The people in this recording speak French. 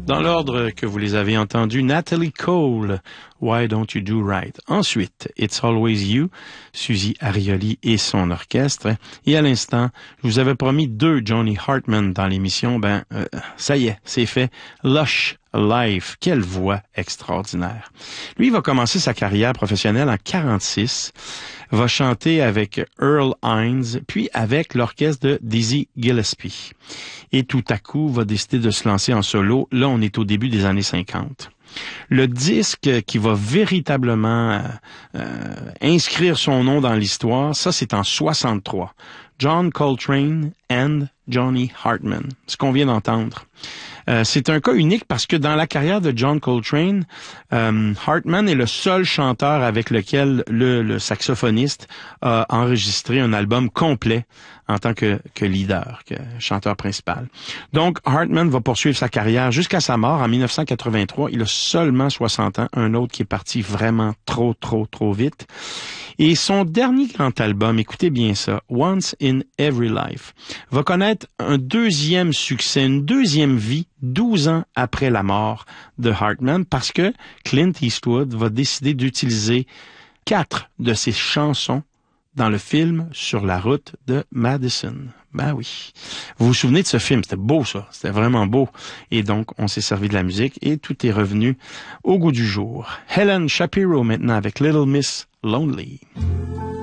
Dans l'ordre que vous les avez entendus, Natalie Cole, Why Don't You Do Right. Ensuite, It's Always You, Suzy Arioli et son orchestre. Et à l'instant, je vous avais promis 2 Johnny Hartman dans l'émission. Ça y est, c'est fait. Lush Life, quelle voix extraordinaire. Lui, il va commencer sa carrière professionnelle en 1946, va chanter avec Earl Hines, puis avec l'orchestre de Dizzy Gillespie. Et tout à coup, va décider de se lancer en solo. Là, on est au début des années 50. Le disque qui va véritablement inscrire son nom dans l'histoire, ça, c'est en 63. John Coltrane and Johnny Hartman, ce qu'on vient d'entendre. C'est un cas unique parce que dans la carrière de John Coltrane, Hartman est le seul chanteur avec lequel le saxophoniste a enregistré un album complet en tant que leader, que chanteur principal. Donc, Hartman va poursuivre sa carrière jusqu'à sa mort en 1983. Il a seulement 60 ans, un autre qui est parti vraiment trop vite. Et son dernier grand album, écoutez bien ça, Once in Every Life, va connaître un deuxième succès, une deuxième vie, 12 ans après la mort de Hartman, parce que Clint Eastwood va décider d'utiliser 4 de ses chansons dans le film Sur la route de Madison. Ben oui. Vous vous souvenez de ce film? C'était beau, ça. C'était vraiment beau. Et donc, on s'est servi de la musique et tout est revenu au goût du jour. Helen Shapiro maintenant avec Little Miss Lonely.